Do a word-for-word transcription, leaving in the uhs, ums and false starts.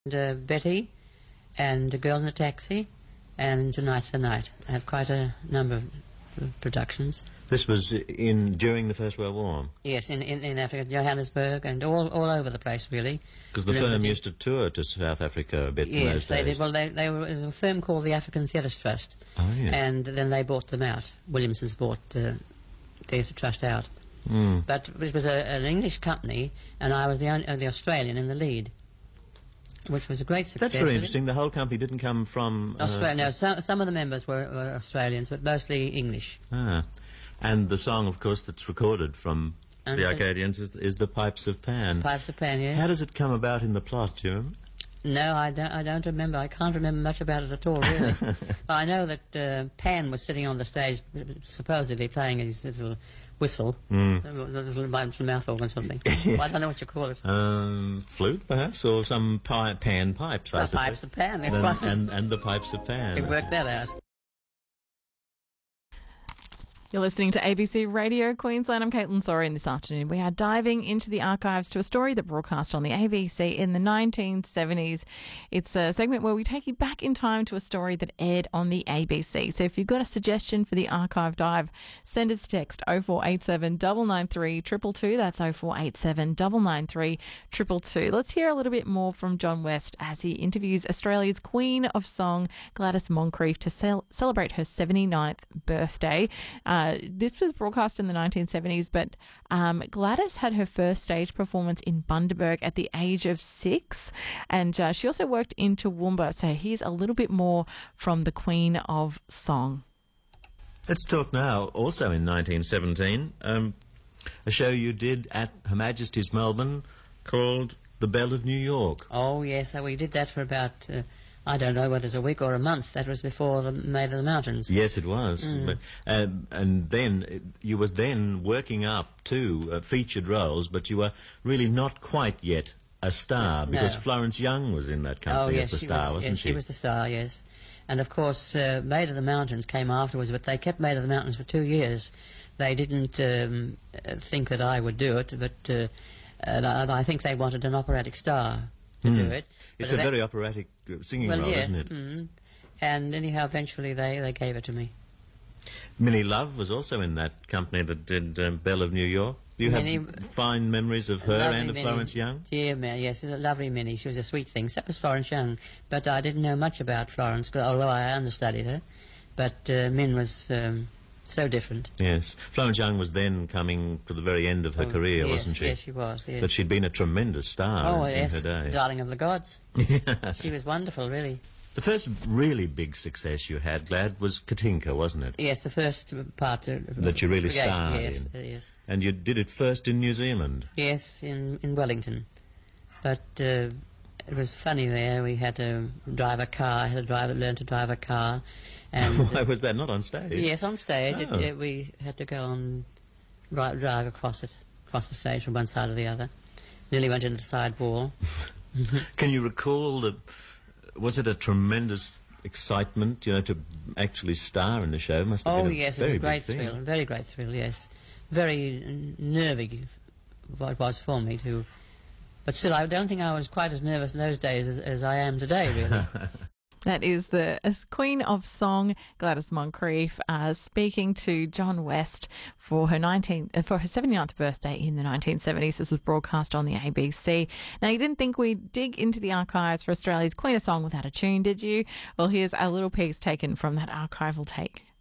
and uh, Betty, and A Girl in a Taxi, and Tonight's the Night. I had quite a number of productions. This was in during the First World War? Yes, in, in, in Africa, Johannesburg, and all all over the place, really. Because the firm used to tour to South Africa a bit in those Yes, they days. did. Well, they, they were it was a firm called the African Theatres Trust. Oh, yeah. And then they bought them out. Williamson's bought the Theatre Trust out. Mm. But it was a, an English company, and I was the, only, uh, the Australian in the lead, which was a great success. That's very interesting. The whole company didn't come from... Uh, Australia. No, some, some of the members were, were Australians, but mostly English. Ah. And the song, of course, that's recorded from And the the- Arcadians is, is The Pipes of Pan. Pipes of Pan, yes. How does it come about in the plot, do you remember? No, I don't, I don't remember. I can't remember much about it at all, really. I know that uh, Pan was sitting on the stage, supposedly playing his little whistle, Mm. a little, little mouth organ or something. Well, I don't know what you call it. Um, flute, perhaps, or some pi pan pipes, I Well, suppose. Pipes of Pan, that's and, right. and, and the Pipes of Pan. We worked that out. You're listening to A B C Radio Queensland. I'm Caitlin Sorin. This afternoon we are diving into the archives to a story that broadcast on the A B C in the nineteen seventies. It's a segment where we take you back in time to a story that aired on the A B C. So if you've got a suggestion for the archive dive, send us a text oh four eight seven, nine nine three, two two two. That's oh four eight seven, nine nine three, two two two. Let's hear a little bit more from John West as he interviews Australia's Queen of Song, Gladys Moncrieff, to cel- celebrate her seventy-ninth birthday. Uh, Uh, this was broadcast in the nineteen seventies, but um, Gladys had her first stage performance in Bundaberg at the age of six, and uh, she also worked in Toowoomba. So here's a little bit more from the Queen of Song. Let's talk now, also in nineteen seventeen, um, a show you did at Her Majesty's Melbourne called The Belle of New York. Oh, yes, so we did that for about, uh, I don't know whether it's a week or a month. That was before the Maid of the Mountains. Yes, it was. Mm. But, um, and then, uh, you were then working up to uh, featured roles, but you were really not quite yet a star, No. because Florence Young was in that company Oh, yes, as the she star, was, wasn't yes, she? she was the star, yes. And, of course, uh, Maid of the Mountains came afterwards, but they kept Maid of the Mountains for two years. They didn't um, uh, think that I would do it, but uh, and I, I think they wanted an operatic star to Mm. do it. It's But a eva- very operatic uh, singing well, role, yes, isn't it? mm. And anyhow, eventually they, they gave it to me. Minnie Love was also in that company that did um, Belle of New York. Do you Minnie- have fine memories of her Lovely and of Minnie. Florence Young? Dear Minnie, yes, a lovely Minnie. She was a sweet thing. So was Florence Young. But I didn't know much about Florence, although I understudied her. But uh, Min was um, so different. Yes. Florence Young was then coming to the very end of her Oh, career, yes, wasn't she? Yes, she was, yes. But she'd been a tremendous star oh, in, yes, in her day. Darling of the Gods. She was wonderful, really. The first really big success you had, Glad, was Katinka, wasn't it? Yes, the first part. Uh, That you really creation, starred yes, in. uh, yes. And you did it first in New Zealand. Yes, in, in Wellington. But uh, it was funny there. We had to drive a car. I had to drive, learn to drive a car. And Why was that? Not on stage? yes, on stage. Oh. It, it, we had to go on, drive, drive across it, across the stage from one side to the other. Nearly went into the side wall. Can you recall that? Was it a tremendous excitement, you know, to actually star in the show? Must have Oh, been a yes, it very was a great big thing. thrill. Very great thrill, yes. Very uh, nervy, what it was for me to... But still, I don't think I was quite as nervous in those days as, as I am today, really. That is the as Queen of Song, Gladys Moncrieff, uh, speaking to John West for her nineteenth, uh, for her seventy-ninth birthday in the nineteen seventies. This was broadcast on the A B C. Now, you didn't think we'd dig into the archives for Australia's Queen of Song without a tune, did you? Well, here's a little piece taken from that archival take.